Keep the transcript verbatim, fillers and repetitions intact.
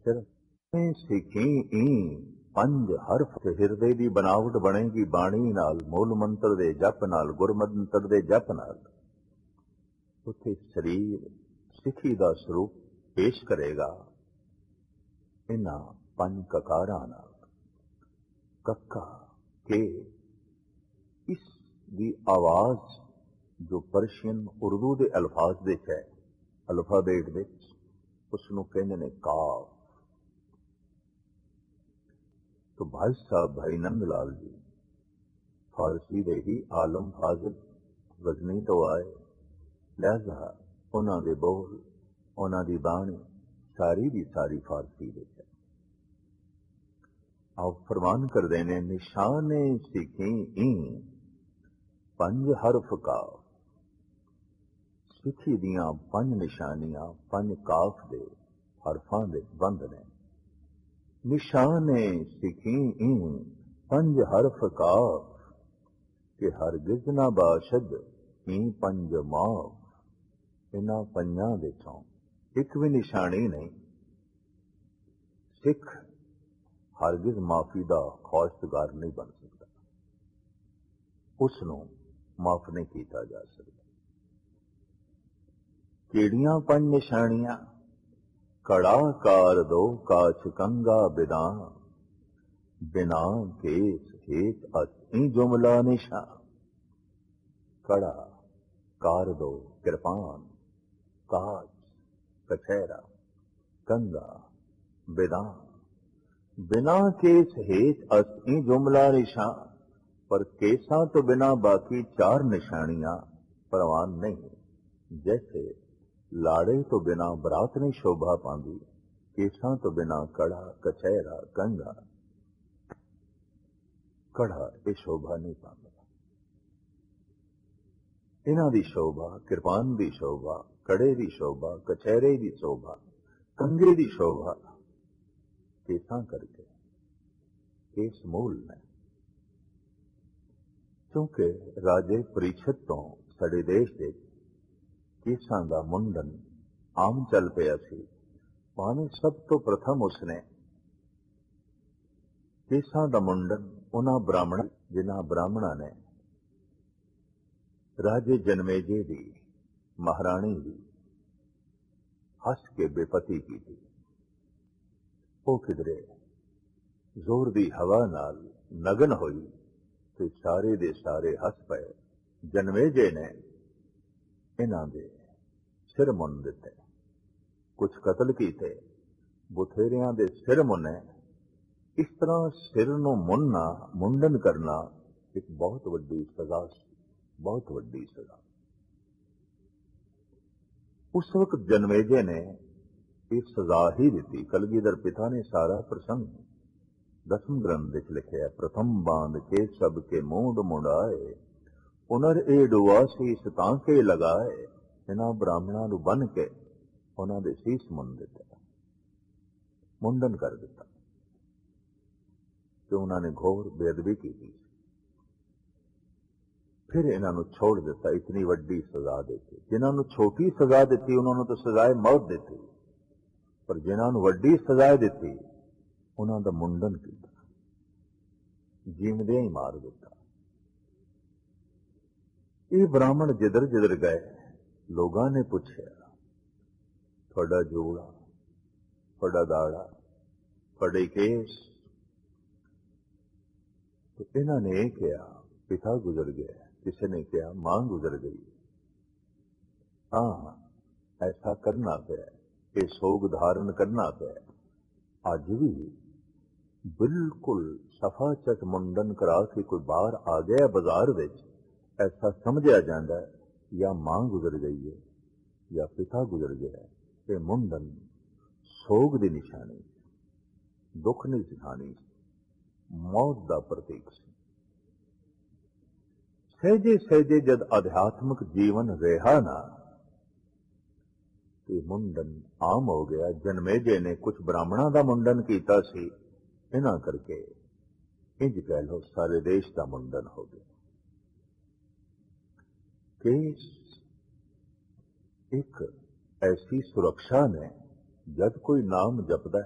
ਸਿਰ ਸਿੱਖੀ ਈ ਪੰਜ ਹਰਫ ਹਿਰਦੇ ਦੀ ਬਣਾਵਟ ਬਣੇਗੀ ਬਾਣੀ ਨਾਲ, ਮੂਲ ਮੰਤਰ ਦੇ ਜਪ ਨਾਲ, ਗੁਰਮੰਤਰ ਦੇ ਜਪ ਨਾਲ। ਉੱਥੇ ਸਰੀਰ ਸਿੱਖੀ ਦਾ ਸਰੂਪ ਪੇਸ਼ ਕਰੇਗਾ ਇਹਨਾਂ ਪੰਜ ਕਕਾਰਾਂ ਨਾਲ। ਕੱਕਾ ਕੇ ਇਸ ਦੀ ਆਵਾਜ਼ ਜੋ ਪਰਸ਼ੀਅਨ ਉਰਦੂ ਦੇ ਅਲਫਾਜ਼ ਵਿੱਚ ਹੈ, ਅਲਫਾਬੇਟ ਵਿੱਚ, ਉਸ ਨੂੰ ਕਹਿੰਦੇ ਨੇ ਕਾਫ। तो भाई साहब भाई नंदलाल जी फारसी ਦੇ ਹੀ ਆਲਮ ਫਾਜ਼ਿਲ ਗਜ਼ਨੀ ਤੋਂ ਆਏ, ਲਿਹਾਜ਼ਾ ਉਹਨਾਂ ਦੇ ਬੋਲ, ਉਹਨਾਂ ਦੀ ਬਾਣੀ ਸਾਰੀ ਦੀ ਸਾਰੀ ਫਾਰਸੀ ਵਿੱਚ ਹੈ। ਆਪ ਫਰਮਾਨ ਕਰਦੇ ਨੇ, ਨਿਸ਼ਾਨੇ ਸਿੱਖੀ ਈ ਪੰਜ ਹਰਫ ਕਾਫ। ਸਿੱਖੀ ਦੀਆਂ ਪੰਜ ਨਿਸ਼ਾਨੀਆਂ ਪੰਜ ਕਾਫ ਦੇ ਹਰਫਾਂ ਦੇ ਬੰਦ ਨੇ। ਨਿਸ਼ਾਨੇ ਸਿੱਖੀ ਈ ਪੰਜ ਹਰਫ ਕਾਫ, ਕਿ ਹਰਗਿਜ਼ ਨਾ ਬਾਸ਼ਦ ਈ ਪੰਜ ਮਾਫ। ਇਹਨਾਂ ਪੰਜਾਂ ਵਿੱਚੋਂ ਇੱਕ ਵੀ ਨਿਸ਼ਾਨੀ ਨਹੀਂ। ਸਿੱਖ ਹਰਗਿਜ਼ ਮਾਫੀ ਦਾ ਖਵਾਇਸ਼ਤਗਾਰ ਨਹੀਂ ਬਣ ਸਕਦਾ, ਉਸ ਨੂੰ ਮਾਫ ਨਹੀਂ ਕੀਤਾ ਜਾ ਸਕਦਾ। ਕਿਹੜੀਆਂ ਪੰਜ ਨਿਸ਼ਾਨੀਆਂ? ਕੜਾ ਕਾਰ ਦੋ ਕਾਛ ਕੰਗਾ ਬਿਦਾਂ, ਬਿਨਾ ਕੇਸ ਹੇਤ ਅਸੀ ਜੁਮਲਾ ਨਿਸ਼ਾ। ਕੜਾ ਕਾਰ ਦੋ ਕਿਰਪਾਨ, ਕਾਛ ਕਛਹਿਰਾ, ਕੰਗਾ ਬਿਦਾਂ, ਬਿਨਾ ਕੇਸ ਹੇਤ ਅਸੀ ਜੁਮਲਾ ਨਿਸ਼ਾ। ਪਰ ਕੇਸਾਂ ਤੋਂ ਬਿਨਾ ਬਾਕੀ ਚਾਰ ਨਿਸ਼ਾਨੀਆਂ ਪ੍ਰਵਾਨ ਨਹੀਂ। ਜੈਸੇ ਲਾੜੇ ਤੋਂ ਬਿਨਾ ਬਰਾਤ ਨਹੀਂ ਸ਼ੋਭਾ ਪਾਉਂਦੀ, ਕੇਸਾਂ ਤੋਂ ਬਿਨਾ ਕੜਾ ਕਛਹਿਰਾ ਕੰਗਾ ਕੜਾ ਇਹ ਸ਼ੋਭਾ ਨਹੀਂ ਪਾਉਂਦਾ। ਇਹਨਾਂ ਦੀ ਸ਼ੋਭਾ, ਕਿਰਪਾਨ ਦੀ ਸ਼ੋਭਾ, ਕੜੇ ਦੀ ਸ਼ੋਭਾ, ਕਛਹਿਰੇ ਦੀ ਸ਼ੋਭਾ, ਕੰਗੇ ਦੀ ਸ਼ੋਭਾ ਕੇਸਾਂ ਕਰਕੇ, ਕੇਸ ਮੂਲ ਨੇ। ਕਿਉਂਕਿ ਰਾਜੇ ਪ੍ਰੀਛਤ ਤੋਂ ਸਾਡੇ ਦੇਸ਼ ਦੇ ਕੇਸਾਂ ਦਾ ਮੁੰਡਨ ਆਮ ਚੱਲ ਪਿਆ ਸੀ। ਭਾਵੇਂ ਸਭ ਤੋਂ ਪ੍ਰਥਮ ਉਸਨੇ ਕੇਸਾਂ ਦਾ ਮੁੰਡਨ ਉਹਨਾਂ ਬ੍ਰਾਹਮਣ, ਜਿਨ੍ਹਾਂ ਬ੍ਰਾਹਮਣਾਂ ਨੇ ਰਾਜੇ ਜਨਮੇਜੇ ਦੀ ਮਹਾਰਾਣੀ ਦੀ ਹੱਸ ਕੇ ਬੇਪਤੀ ਕੀਤੀ। ਉਹ ਕਿਧਰੇ ਜ਼ੋਰ ਦੀ ਹਵਾ ਨਾਲ ਨਗਨ ਹੋਈ ਤੇ ਸਾਰੇ ਦੇ ਸਾਰੇ ਹੱਸ ਪਏ। ਜਨਮੇਜੇ ਨੇ ਇਹਨਾਂ ਦੇ ਸਿਰ ਮੁੰਨ ਦਿੱਤੇ, ਕੁਝ ਕਤਲ ਕੀਤੇ, ਬਥੇਰਿਆਂ ਦੇ ਸਿਰ ਮੁੰਨੇ। ਇਸ ਤਰ੍ਹਾਂ ਸਿਰ ਨੂੰ ਮੁੰਨਣਾ, ਮੁੰਡਨ ਕਰਨਾ ਇੱਕ ਬਹੁਤ ਵੱਡੀ ਸਜ਼ਾ ਸੀ, ਬਹੁਤ ਵੱਡੀ ਸਜ਼ਾ। ਉਸ ਵਕਤ ਜਨਮੇਜੇ ਨੇ ਇਹ ਸਜ਼ਾ ਹੀ ਦਿੱਤੀ। ਕਲਗੀਧਰ ਪਿਤਾ ਨੇ ਸਾਰਾ ਪ੍ਰਸੰਗ ਦਸਮ ਗ੍ਰੰਥ ਵਿੱਚ ਲਿਖਿਆ। ਪ੍ਰਥਮ ਬਾਂਧ ਕੇ ਸਭ ਕੇ ਮੂੰਡ ਮੁੰਡਾਏ, ਪੁਨਰ ਇਹ ਡੁਆ ਸੀਸ ਤਾਂ ਕੇ ਲਗਾਏ। ਇਹਨਾਂ ਬ੍ਰਾਹਮਣਾਂ ਨੂੰ ਬੰਨ ਕੇ ਉਹਨਾਂ ਦੇ ਸੀਸ ਮੁੰਨ ਦਿੱਤੇ, ਮੁੰਡਨ ਕਰ ਦਿੱਤਾ ਕਿ ਉਹਨਾਂ ਨੇ ਘੋਰ ਬੇਅਦਬੀ ਕੀਤੀ। ਫਿਰ ਇਹਨਾਂ ਨੂੰ ਛੋੜ ਦਿੱਤਾ ਇਤਨੀ ਵੱਡੀ ਸਜ਼ਾ ਦੇ ਕੇ। ਜਿਨ੍ਹਾਂ ਨੂੰ ਛੋਟੀ ਸਜ਼ਾ ਦਿੱਤੀ ਉਹਨਾਂ ਨੂੰ ਤਾਂ ਸਜ਼ਾਏ ਮੌਤ ਦਿੱਤੀ, ਪਰ ਜਿਨ੍ਹਾਂ ਨੂੰ ਵੱਡੀ ਸਜ਼ਾ ਦਿੱਤੀ ਉਹਨਾਂ ਦਾ ਮੁੰਡਨ ਕੀਤਾ, ਜੀਵਦਿਆਂ ਹੀ ਮਾਰ ਦਿੱਤਾ। ਇਹ ਬ੍ਰਾਹਮਣ ਜਿੱਧਰ ਜਿੱਧਰ ਗਏ, ਲੋਕਾਂ ਨੇ ਪੁੱਛਿਆ, ਤੁਹਾਡਾ ਜੋੜਾ, ਤੁਹਾਡਾ ਦਾੜਾ, ਤੁਹਾਡੇ ਕੇਸ? ਤੇ ਇਹਨਾਂ ਨੇ ਇਹ ਕਿਹਾ, ਪਿਤਾ ਗੁਜ਼ਰ ਗਿਆ। ਕਿਸੇ ਨੇ ਕਿਹਾ, ਮਾਂ ਗੁਜ਼ਰ ਗਈ। ਹਾਂ, ਐਸਾ ਕਰਨਾ ਪਿਆ, ਇਹ ਸੋਗ ਧਾਰਨ ਕਰਨਾ ਪਿਆ। ਅੱਜ ਵੀ ਬਿਲਕੁਲ ਸਫਾ ਚਟ ਮੁੰਡਨ ਕਰਾ ਕੇ ਕੋਈ ਬਾਹਰ ਆ ਗਿਆ ਬਾਜ਼ਾਰ ਵਿੱਚ, ਐਸਾ ਸਮਝਿਆ ਜਾਂਦਾ ਹੈ ਜਾਂ ਮਾਂ ਗੁਜ਼ਰ ਗਈ ਹੈ ਜਾਂ ਪਿਤਾ ਗੁਜ਼ਰ ਗਿਆ ਹੈ। ਇਹ ਮੁੰਡਨ ਸੋਗ ਦੀ ਨਿਸ਼ਾਨੀ, ਦੁੱਖ ਦੀ ਨਿਸ਼ਾਨੀ, ਮੌਤ ਦਾ ਪ੍ਰਤੀਕ ਸੀ। ਸਹਿਜੇ ਸਹਿਜੇ ਜਦ ਅਧਿਆਤਮਿਕ ਜੀਵਨ ਰਿਹਾ ਨਾ, ਤੇ ਮੁੰਡਨ ਆਮ ਹੋ ਗਿਆ। ਜਨਮੇਜੇ ਨੇ ਕੁਝ ਬ੍ਰਾਹਮਣਾਂ ਦਾ ਮੁੰਡਨ ਕੀਤਾ ਸੀ, ਇਹਨਾਂ ਕਰਕੇ ਇੰਜ ਕਹਿ ਲਓ ਸਾਰੇ ਦੇਸ਼ ਦਾ ਮੁੰਡਨ ਹੋ ਗਿਆ। ਕੇਸ ਇੱਕ ਐਸੀ ਸੁਰੱਖਿਆ ਨੇ, ਜਦ ਕੋਈ ਨਾਮ ਜਪਦਾ